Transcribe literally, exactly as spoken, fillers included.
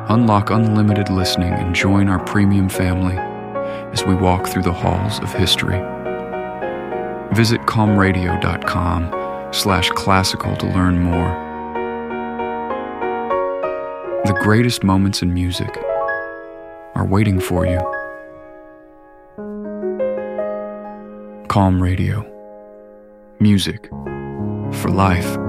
Unlock unlimited listening and join our premium family as we walk through the halls of history. Visit calmradio.com slash classical to learn more. The greatest moments in music are waiting for you. Calm Radio. Music for life.